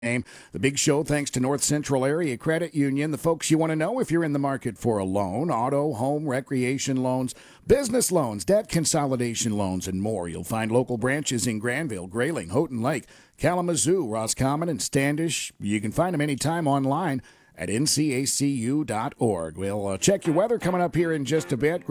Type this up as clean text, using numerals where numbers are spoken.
The big show thanks to North Central Area Credit Union, the folks you want to know if you're in the market for a loan, auto, home, recreation loans, business loans, debt consolidation loans, and more. You'll find local branches in Granville, Grayling, Houghton Lake, Kalamazoo, Roscommon, and Standish. You can find them anytime online at ncacu.org. We'll check your weather coming up here in just a bit.